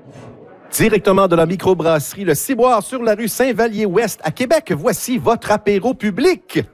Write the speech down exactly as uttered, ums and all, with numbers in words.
Directement de la microbrasserie Le Ciboire sur la rue Saint-Vallier-Ouest à Québec, voici votre apéro public.